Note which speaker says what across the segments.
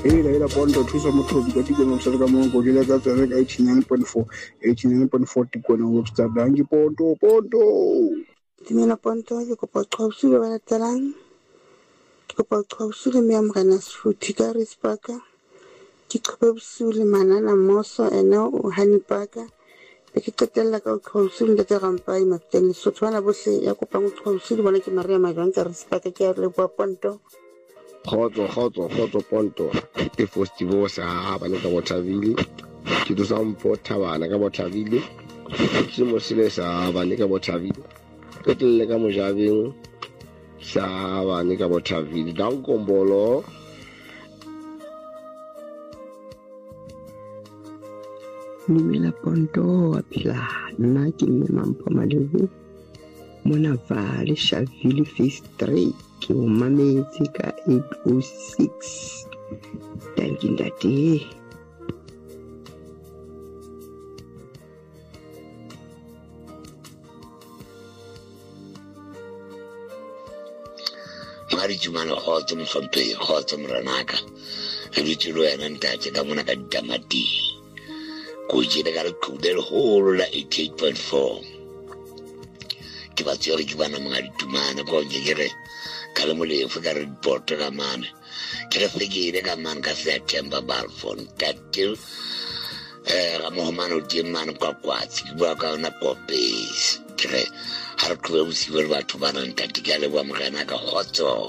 Speaker 1: ila Ponto thusa motho di ka mo sa ka mo go dile ka tsere ka 89.4 tikwana go tsa dangi Ponto.
Speaker 2: Dimela Ponto ke kopa qhausi le bana tsalang. Ke kopa qhausi le meamgana Sifuthi ka Rispaka. Ke qope bosiu le Manana Moso ena o Hanipaka. Ke qetella ka qhausi le tsa rampai mafuteng Lesotho bana bohle ya kopang qhausi le bona ke Maria Majwan ka Rispaka ke re bo Ponto.
Speaker 3: Khotso Ponto ke festival sa bana ka Bothaville ke tsosa mpotha bana ka Bothaville ke mo sile sa bana ka Bothaville ke tle ka Mojabeng sa bana ka Bothaville da Nkombolo
Speaker 4: Dimela Ponto wa phela nna ke Mampho Malehu mona Vale Shaville Phase 3 ke o mametse ka 806 thank you Ndate.
Speaker 5: Mari Jumano khotso mhlompe khotso mranaka re tshilo yana ntate ka mona ka ditamati go jile ka re khudelo holo la 88.4 ke ba tsere ke bana mga ditumana go ngere ka le molefu ka report ka mane ke re fegile ka man ka September Balfour tate ga mo mano di man kwa kwatsi bua ka na kopes ke re ha re tloe bosibe le batho bana ntate ke le bua mogena ka khotso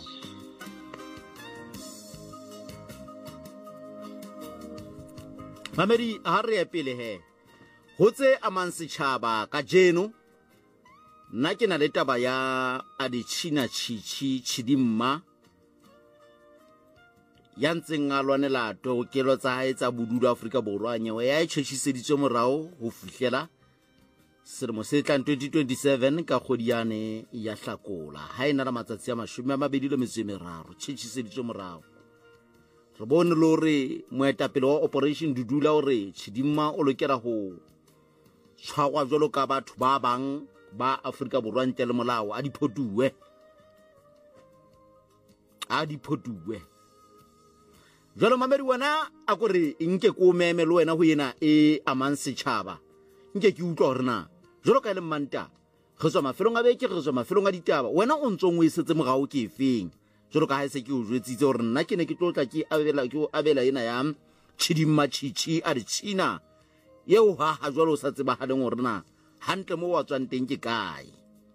Speaker 6: Mamedi ha re pele he hotse amang setšhaba ka jeno nna ke na le taba ya Adichina Chidimma ya ntseng a lwanela tokelo tsa hae tsa bodulo Afrika Borwa nyewe ya tšhotšiseditswe morao go fihlela selemo se tlang 2027 ka kgodiane ya Hlakola ha ena la matsatsi a 23 tšhotšiseditswe morao re bone le hore moetapele wa Operation Dudula hore Chidimma o lokela ho tshwarwa jwalo ka batho ba bang ba Afrika Borwa ntle le molao a diphotuwe jwalo Mamedi wena a kore nke ko meme le wena ho yena e amang setšhaba nke ke utlwa hore na jwalo ka le Manta re tswa mafelong a beke re tswa mafelong a ditaba wena o ntsong o isetse mogao ke efeng jwalo ka ha se ke o jwetsitse hore nna ke ne ke tlotla ke abela ena ya Chidimma Adichina yeo ha jwalo o sa tsebagaleng hore na hantle mo wa tswang teng ke kae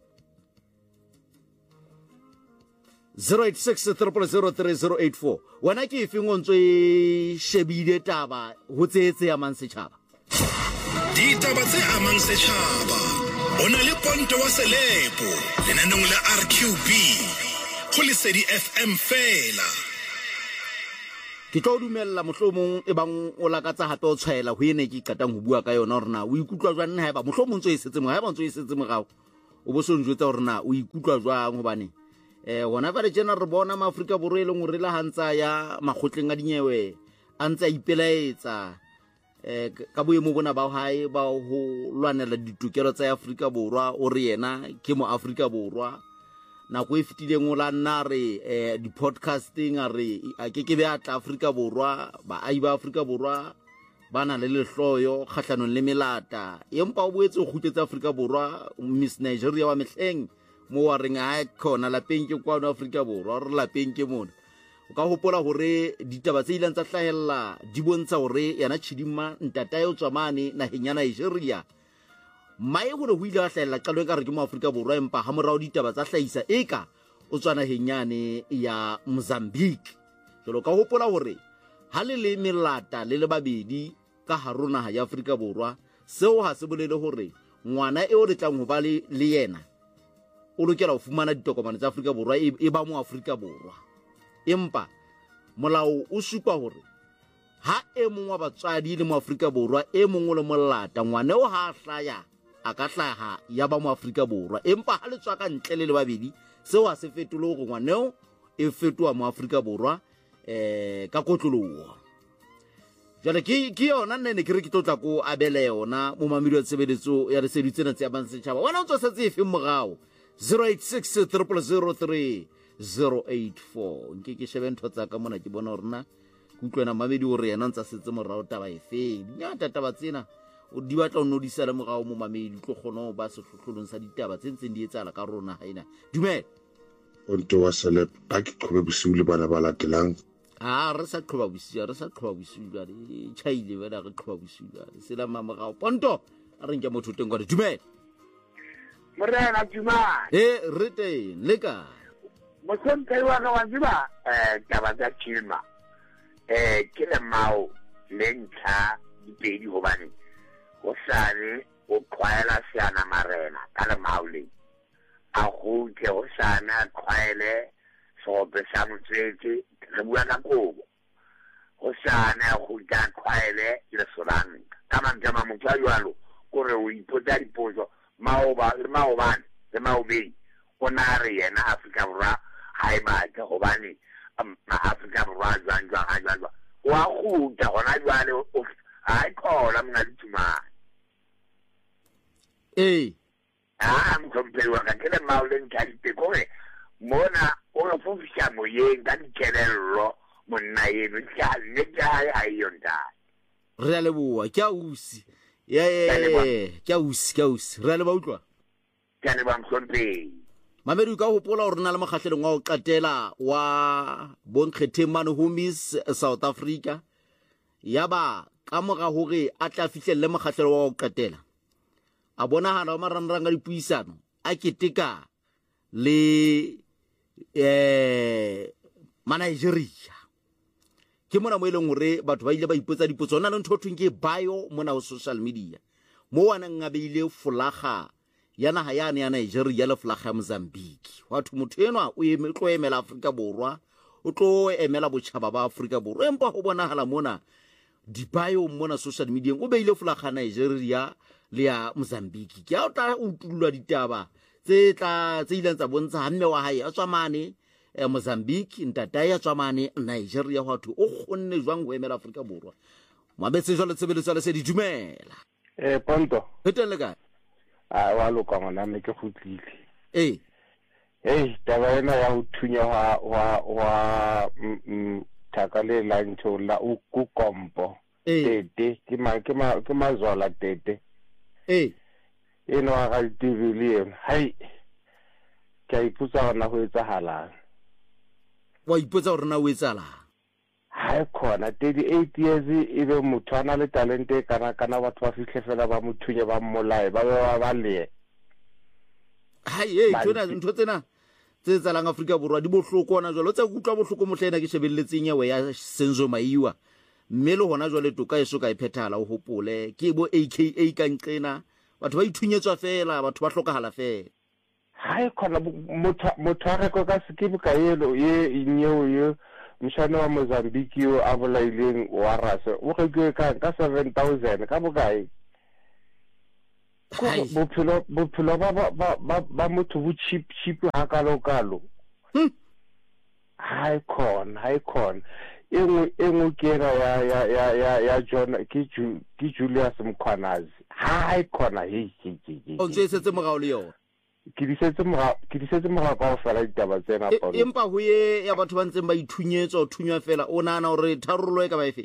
Speaker 6: 0863003084 wena ke efeng o ntse shebile taba ho tsetse ya mang setšhaba
Speaker 7: ditaba tse amang setšhaba ona le Ponto wa Selepo lenanong la RQB go Lesedi FM fela
Speaker 6: ke tlo dumella mohlomong e bang o lakatsa hape o tshwaela ho ene ke qetang ho bua ka yona hore na o ikutlwa jwang ha eba mohlomong ntse e setse mo ha eba ntse e setse mogao o bo so njwetsa hore na o ikutlwa jwang hobane hona ba le jena re bona maAfrika Borwa e leng hore la hantsa ya makgotleng a dinyewe a ntse a ipelaetsa ka boemo bona ba hae ba ho lwanela ditokelo tsa Afrika Borwa o re yena ke mo Afrika Borwa nako e fetileng o la nna re di-podcasting a re a ke be a tla Afrika Borwa baahi ba Afrika Borwa ba na le lehloyo kgahlanong le melata empa o boetse o kgutletsa Afrika Borwa Miss Nigeria wa mehleng mo wa reng a khona lapeng ke kwano Afrika Borwa re lapeng ke mona o ka hopola hore ditaba tse ilang tsa hlahella di bontsha hore yana Chidimma ntata yo tswa mane naheng ya Nigeria mae hore ho ile a hlahella qalong ka re ke mo Afrika Borwa empa ha morao ditaba tsa hlahisa eka o tswa naheng yane ya Mozambique jalo ka hopola hore ha le melata le babedi ka harona ya Afrika Borwa seo ha se bolele hore ngwana e o le tlang ho ba le yena o lokela ho fumana ditokomane tsa Afrika Borwa e ba mo Afrika Borwa empa molao o supa hore ha e mong wa batswadi le mo Afrika Borwa e mong o le molata ngwane o ha hlaya a ka hlaha ya ba mo Afrika Borwa empa ha le tswa ka ntle le babedi seo ha se fetole hore ngwaneo e fetoa mo Afrika Borwa ka kotloloho jale ke yona nne ke re ke tlotla ko abele yona mo mamedi wa tshebeletso ya Lesedi tsena tse abang setšhaba wena o tswa sa tse efeng mogao 0863003084 nke ke shebe ntho tsa ka mona ke bona hore na utlwena mamedi o re yena ntsa setse morao taba efe dinyata taba tsena o di batla o nodisa le morao mo mamedi tlo kgona ba sehlohlolong sa ditaba tse ntseng di etsala ka rona haina dumela
Speaker 8: Ponto wa Celeb a ke qhobe bosiu le bana ba latelang
Speaker 6: re sa qhoba bosiu le chaile wena re qhoba bosiu se la mamorao Ponto a re nke motho teng gore dumela
Speaker 5: Morena Juma
Speaker 6: re teng le ka
Speaker 5: Mosonkai wa ka wa ziba taba tsa Chilma ke le mau le ntlha dipedi hobane o sane o khwaela seana marena ka le mau le a go ke o sana khwaele so be sa motsetse re bua ka kobo o sana go ka khwaele le solang ka mantama motho a jwalo gore o ipotsa dipotso maobane o na re yena Afrika Borwa ha e batla hobane Afrika Borwa jwang wa khuta gona jwale ha e khola mna dituma mkompeli wa ka kele mauleng ka dipekore mona o lo fofisa moyeng ka dikelello monna yeno ne ja ya yonda
Speaker 6: re le bua ke ausi ke ausi re le ba utlwa
Speaker 5: ke ne ba mkompeli
Speaker 6: Mamedi ka hopola hore na le mokgahlelong wa o qatela wa Bonkgetheng Homies South Africa yaba ka mora hore a tla fihlelle mokgahlelo wa o qatela a bonahala wa marangrang a dipuisano a keteka le Nigeria ke mona mo eleng hore batho ba ile ba ipotsa dipotso na le ntho thweng ke bio mona ho social media mo wana ngabeile fulaga ya naha yane ya Nigeria le flaga ya Mozambique watho motho enwa o tlo emela Afrika Borwa o tlo emela botjhaba ba Afrika Borwa empa ho bonahala mona dibayo mona social media o beile flaga ya Nigeria le ya Mozambique ke a tla utlulwa ditaba tse ileng tsa bontsha hamme wa hae a tswamane Mozambique ntata ya tswamane Nigeria watho o kgonne jwang ho emela Afrika Borwa mabetse jwa le tshebeletso le se di dumela
Speaker 9: Ponto
Speaker 6: hetele ka
Speaker 9: wa loka ngwana me ke khutlile taba ena ya ho thunya wa thakale la ntho la u kompo tete ke mazwala tete eno ga ditibili hai ke iputsa hona ho etsahalang
Speaker 6: wa ipotsa hore na o etsahalang
Speaker 9: hai khona 38 years ebe motho ana le talente kana batho ba fihle fela ba mothunya ba mmolae ba le
Speaker 6: hai tsona ntho tsena tse tsalang Afrika Borwa di bohloko ona jwalo tse kutlwa bohloko mohlena ke shebelletseng yawe ya Senzo Maiwa mme le hona jwale toka eso ka iphethala o hopole ke bo AKA ka nqena batho ba ithunyetswa fela batho ba hlokahala fela
Speaker 9: hai khona motho a reko ka skipe ka yelo ye inyeo ye mshana wa Mozambique yo a bolaileng wa rase o rekwe ka 7,000 ka bokae bophelo ba motho bo cheap ha kalo hai khona engwe kera ya John ke Julius Mkhwanazi hai khona
Speaker 6: o ntse morao le yona
Speaker 9: ke disetse moga ka fela ditaba tsena
Speaker 6: empa ho ye ya batho ba ntseng ba ithunyetswa o thunywa fela o nana hore tharollo e ka ba efe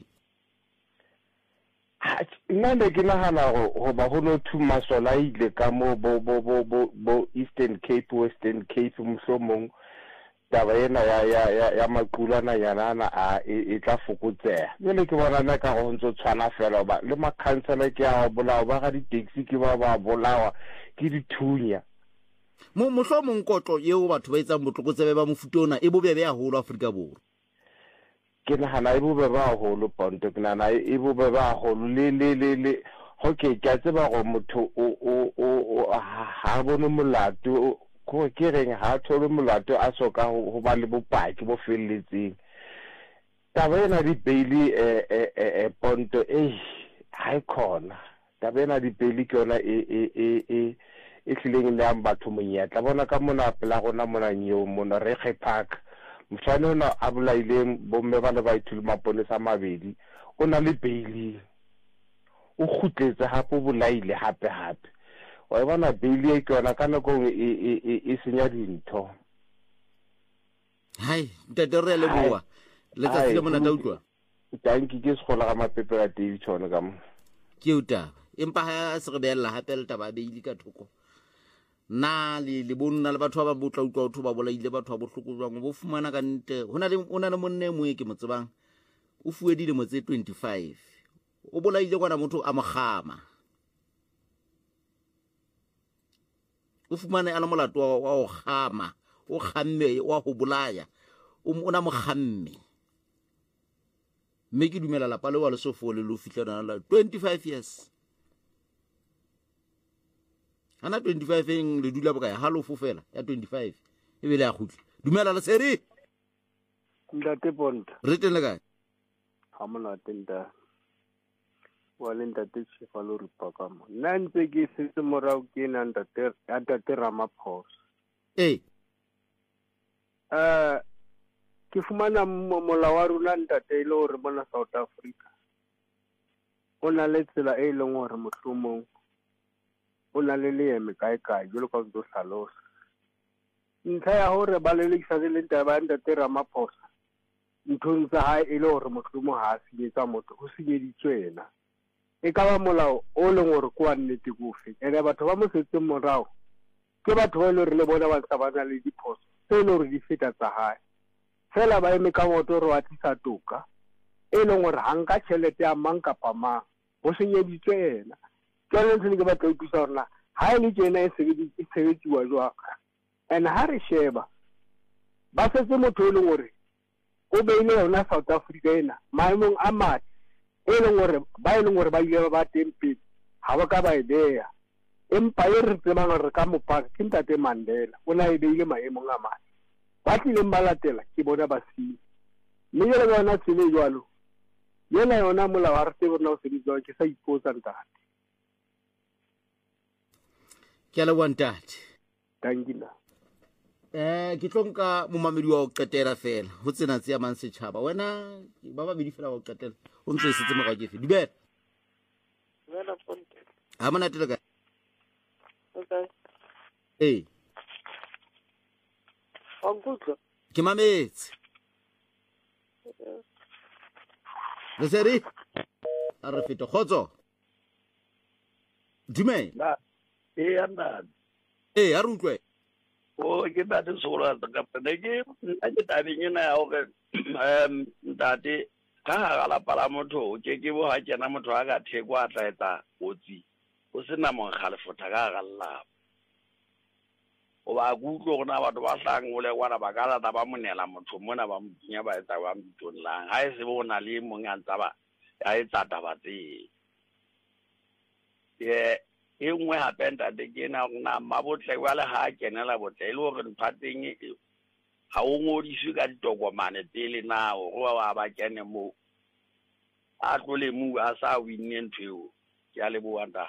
Speaker 9: nna ne ke nagana go ba go no thu masola ile ka mo bo Eastern Cape Western Cape mohlomong taba ena ya maqulana yana e tla fokotsega le ke bona na ka go ntse tshwana fela ba le makhansela ke a bolawa ba ga di taxi ke ba bolawa ke dithunya
Speaker 6: mohlomong kotlo yeo batho ba etsang botlokotsebe ba mofutona e bobebe ya holo Afrika Borwa
Speaker 9: ke nagana e bobebe ya holo Ponto ke nagana e bobebe ya holo le okay ke tseba go motho o ha bone molato go ke reng ha thole molato a soka go ba le bopaki bo felletseng taba ena di baili Ponto ha khona taba ena di baili ke yona e tlileng le ang batho monyetla bona ka mona pela gona mona nyeo mona Rege Park mfane ona a bolaileng bomme ba le ba ithule maponesa mabedi o na le baili o khutletse hape bolaile hape wa bona baili e ke yona ka nako e senya dintho
Speaker 6: hai ntate re le bua le tsa le mona ta utlwa
Speaker 9: tanki ke se gola ga mapepe ka tedi tshone ka mo
Speaker 6: ke uta empa ha se re bella hape le taba beile ka thoko na le bonna le batho ba botla utlwa batho ba bolaile batho ba bohloko jwang bo fumana ka nte hona le monne mo ke motsebang o fuedile motse 25 o bolaile kwana motho a mogama o fumane a le molato wa o gama o gamme wa go bolaya o na mogamme mme ke dumela la pale wa le sofole lo fitla na 25 years ana 25 eng le dula bokae ha lo fofela ya 25 e be le a khutla dumela la seri
Speaker 10: ntate Ponto
Speaker 6: re teng le kae
Speaker 10: ha mona tenta wa le ntate Tshifalo Ripaka mo nna ntse ke setse morao ke nna ntate Ramaphosa ke fumana mola wa rona ntate ile hore bona South Africa o na le tsela e leng hore mohlomong o na le leeme kae jolo ka go hlalosa ntlha ya hore ba le lekisa le ntaba ntate Ramaphosa nthong tsa hae ile hore mohlomong ha senyetsa motho o senyeditswena e ka ba molao o leng hore kwa nnete gofe ene batho ba mo setse morao ke batho ba ile re le bona ba tsabana le diphoso tse ile hore di feta tsa hae fela ba eme ka moto re wa tlisa toka e leng hore ha nka tšhelete ya mang kapa mang ho senyeditswe ena ke le ntse ke batla go thusa rona ha e le tjena e sebetsiwa jwang and ha re sheba ba setse motho e leng hore o beile yona South Africa ena maemong a mate e leng hore ba ile ba teng pele ha ba ka ba ideya empa e re tsebang re ka mopaka ke ntate Mandela o na e beile maemong a mate ba tlileng ba latela ke bona ba sile mme le bona tsile jwalo yena yona mola wa re tsebona o sebetsa ke sa ipotsa ntate
Speaker 6: ke la wantate
Speaker 10: tangina
Speaker 6: ke tlonka momamedi wa o qetela fela ho tsena tse ya mang setjhaba wena ba ba bedi fela wa o qetela o ntse setse mo ga ke fe dibela
Speaker 11: Bona Ponto
Speaker 6: ha mona tele ka
Speaker 11: okay Angutlo
Speaker 6: ke mametse le seri a re fete khotso dume
Speaker 12: na anda
Speaker 6: a re utlwe
Speaker 12: o ke date sola ka pele ke a ke tabeng ena ya hore ntate ka ga la pala motho ke bo ha kena motho a ka theko a tla etsa otsi o sena mo kgalefotha ka ga lla o ba gutlo gona batho ba hlang o le kwana ba ka lata ba monela motho mona ba mpinya ba etsa ba mtonlang ha e se bona le mongantsa ba ya etsa taba tse e nngwe hape ntate ke na mabotle wa le ha kenela botle ile hore mphateng ha o ngodiswe ka ditokomane pele na o wa ba kene mo a tlole mu a sa winne ntweo ke a le boanda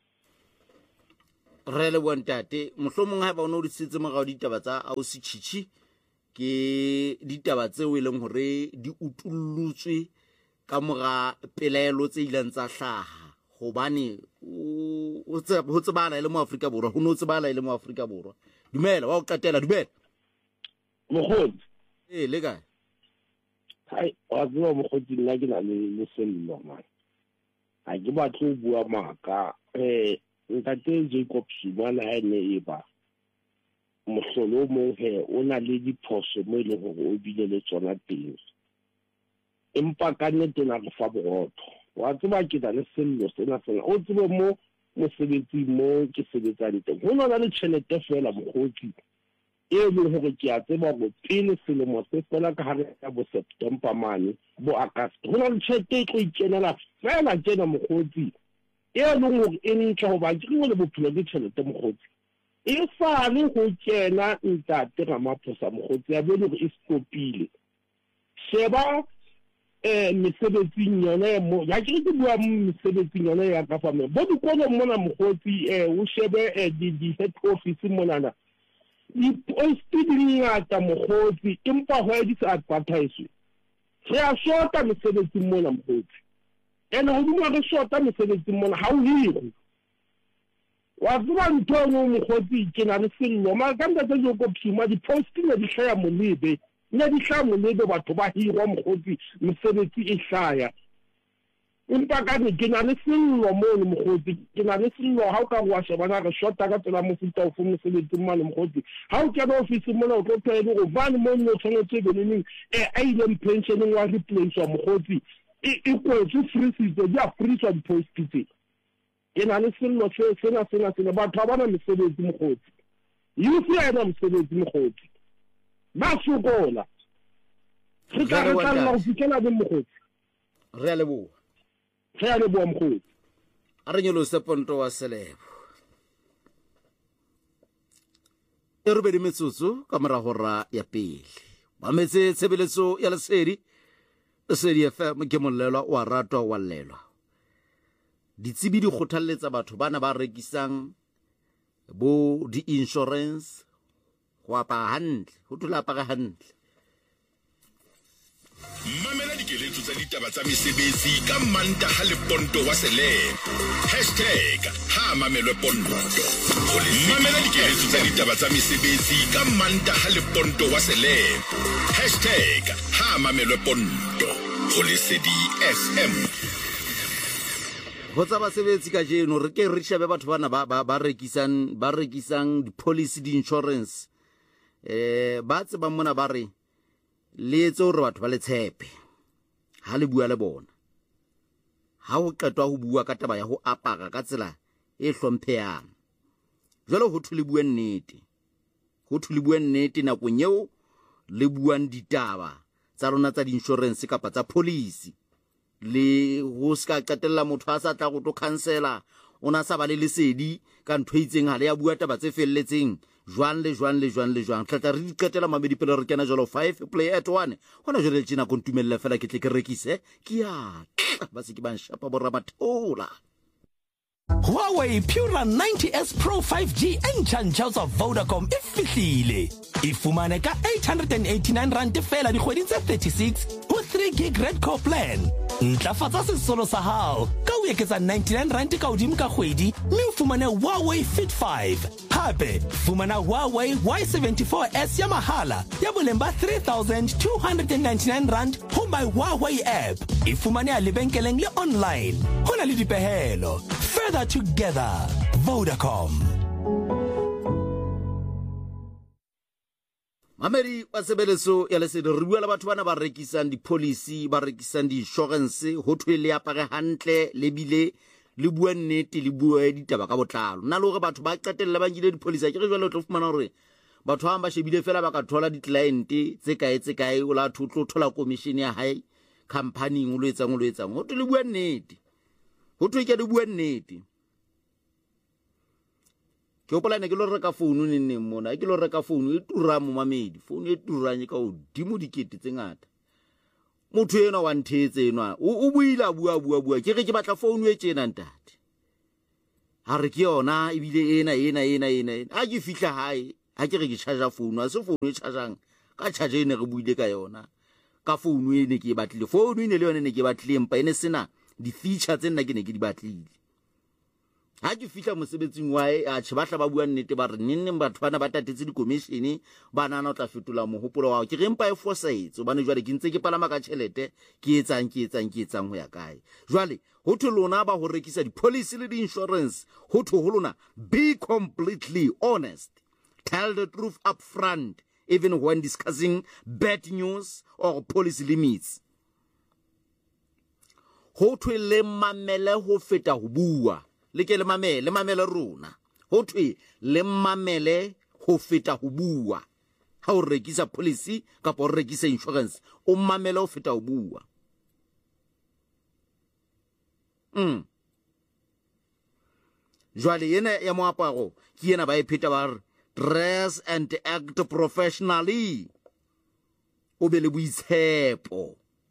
Speaker 6: re le bontate mohlomong ha ba o no di setse mo ga ditaba tsa a o se tshitshi ke ditaba tse o ileng hore di utullutswe ka mora pelaelo tse ilang tsa hlaha hobane o tsebala ile mo Afrika Borwa ho no tsebala ile mo Afrika Borwa dumela wa o qetela dumela
Speaker 12: mogodi
Speaker 6: le kae
Speaker 12: hai wa tseba mogodi nna ke na le sello man ha ke batlo bua maka ntate Jacob Zuma ha ne e ba mohlolo mo he o na le diphoso mo ile hore o bile le tsona teng empa ka nnete na go fa borotho wa tseba ke da le sello sena o tsebe mo mosebetsi mo ke sebetsang teng ho na le tšhelete fela mogodi e le hore ke a tseba go pele selemo se fela ka hare ya bo September mane bo August ho na le tšhelete e tlo ikenela fela tsena mogodi e le hore e ntla ho ba ke le bophelo ke tšhelete mogodi e fa le go kena ntate Ramaphosa mogodi ya bele hore e stopile sheba mesebetsing yona mo ya ke ke bua mesebetsing yona ya ka fa me bo dikolo mona mogodi o shebe di head office mona na di post di ngata mogodi empa ho di sa advertise re a shota mesebetsing mona mogodi ene ho duma re shota mesebetsing mona ha o hiro wa tseba ntho mo mogodi ke na le sello ma ka ntate go kopsima di post ne di hlaya mo lebe nna di hlamo lebe batho ba hirwa mokgotsi mosebetsi e hlaya empa ka ne ke na le sello mono mokgotsi ke na le sello ha o ka wa shebana re shota ka tsela mofuta o fo mosebetsi mane mokgotsi ha o kena office mona o tlo tlwaele go bane mo no tshwanetse be neng a ile pensioning wa replace wa mokgotsi e kwetse freeze di a freeze di post tse ke na le sello sena batho ba bana mosebetsi mokgotsi youth ya na mosebetsi mokgotsi ba sokola re ka re tla go fikela le mokgotsi
Speaker 6: re a leboha
Speaker 12: mokgotsi
Speaker 6: a re nyolose Ponto wa Selebo e re bedi metsotso ka morago ra ya pele ba metse tshebeletso ya Lesedi FM ke mollelwa wa ratwa wa llelwa ditsebi di kgothalletsa batho bana ba rekisang bo di insurance go apa hantle go tula apa hantle
Speaker 7: mamela dikeletso tsa ditaba tsa mesebetsi ka Mantaha le Ponto wa Selebo #ha mamelwe Ponto mamela dikeletso tsa ditaba tsa mesebetsi ka Mantaha le Ponto wa Selebo #ha mamelwe Ponto go Lesedi FM
Speaker 6: go tsa basebetsi ka jeno re ke re shebe batho bana ba rekisang di policy di insurance ba tseba mona ba re le etse hore batho ba le tshepe ha le bua le bona ha o qetwa ho bua ka taba ya ho apara ka tsela e hlompheyang jwale ho thule bua nnete nakong eo le buang ditaba tsa rona tsa di insurance kapa tsa policy le ho ska qetella motho a sa tla go to cancela ona sa ba le lesedi ka ntho itseng ha le ya bua taba tse felletseng jwang tla re diqetela mamedi pele re kena jalo 5 play at 1 hona jwale tsena kontumelle fela ke tle ke rekise ke ya ba se ke ba nshapa borra mathola
Speaker 13: Huawei Pura 90S Pro 5G entšhantšha tsa Vodacom e fihlile e fumane ka 889 rand fela dikgwedi tse 36 ho 3 gig red core plan ntlafatsa sesolo sa hao ka o eketsa 99 rand ka hodimo ka kgwedi mme o fumane Huawei Fit 5 hape fumana Huawei Y74S ya mahala ya boleng ba 3,299 rand ho my Huawei app e fumane a lebenkeleng le online ho na le dipehelo further together Vodacom
Speaker 6: Mamedi wa sebeletso ya Lesedi re bua le batho bana ba rekisang di policy ba rekisang di insurance ho thwe le apare hantle le bile le bua nnete le bua ditaba ka botlalo nna le hore batho ba qetella ba ngile di policy ke re jwale o tlo fumana hore batho ba shebile fela ba ka thola di client tse kae o la thotlo thola commission ya hae company o lo etsang ho thwe le bua nnete ho thwe ke le bua nnete ke hopola ne ke lo reka phone nne mona ke lo reka phone e tura mo Mamedi phone e turanye ka o dimo dikete tse ngata motho ena wa nthetse enwa o buila bua ke re ke batla phone e tjena ntate ha re ke yona e bile ena a ke fihla hae ha ke re ke charge phone a se phone e chargeang ka charge ene re buile ka yona ka phone e ne ke batlile phone e ne le yona ne ke batlile empa ene sena di feature tse nna ke ne ke di batlile ha ke fihla mosebetsing wa a tshebahla ba bua nnete ba re nne batho bana ba tatetse di commission ba nana o tla fetola mohopolo wa ke re empa e forsaitse bana jwale ke ntse ke palama ka tšhelete ke etsang ho ya kae jwale ho thwe lona ba ho rekisa di policy le di insurance ho thwe ho lona be completely honest tell the truth up front even when discussing bad news or policy limits ho thwe le mamele ho feta ho bua le ke le mamele rona ho thwe le mamele ho feta ho bua ha o rekisa policy kapa o rekisa insurance o mamele ho feta ho bua jwale yena ya moaparo ke yena ba e pheta ba dress and act professionally o be le boitshepo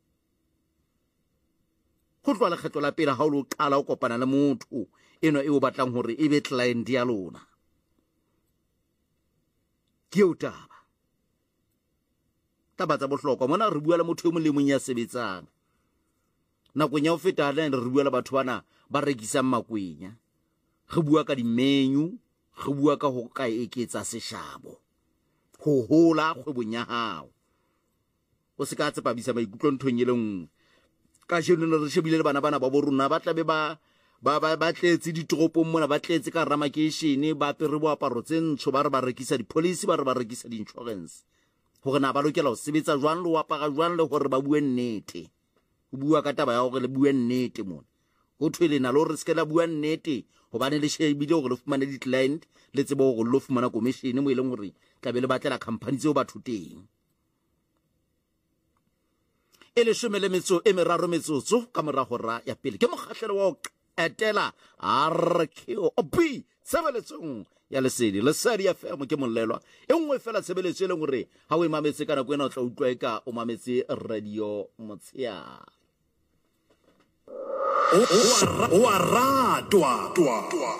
Speaker 6: go tloa lekgetlo la pele ha o lo qala o kopana le motho eno e o batlang hore e be client ya lona ke o taba tsa bohlokwa mona re bua le motho e mo le mong ya sebetsang nakong ya ho feta le re bua le batho bana ba rekisang makwenya re bua ka di menu re bua ka ho ka eketsa seshabo ho hola kgwebong ya hao o se ka tsepamisa maikutlo nthong e le nngwe ka jeno re shebile le bana ba borona ba tlabe ba tletse ditoropong mona ba tletse ka ramakeishene ba apere boaparo tse ntsho ba re ba rekisa di-policy ba re ba rekisa di-insurance gore na ba lokela go sebetsa jwang le o apara jwang le gore ba bue nnete o bua ka taba ya gore le bue nnete mona go thwe le na le gore se ke la bua nnete gobane le shebile gore le fumane di-client le tsebe gore le fumana commission mo e leng gore tlabe le batlela company tseo batho teng e le 13 ka morago ra ya pele ke mokgahlelo wa etela RKOB tsebeletsong ya lesedi ya FM ke molelwa e nngwe fela tshebeletso e leng gore ha o imametse kana go ena o tla utlwa eka o mametse radio Motshea o a ratwa